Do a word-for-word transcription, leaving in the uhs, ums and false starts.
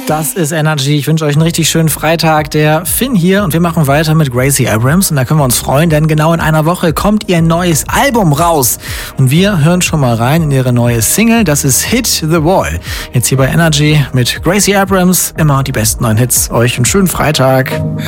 Das ist Energy. Ich wünsche euch einen richtig schönen Freitag. Der Finn hier und wir machen weiter mit Gracie Abrams und da können wir uns freuen, denn genau in einer Woche kommt ihr neues Album raus und wir hören schon mal rein in ihre neue Single. Das ist Hit the Wall. Jetzt hier bei Energy mit Gracie Abrams. Immer die besten neuen Hits. Euch einen schönen Freitag.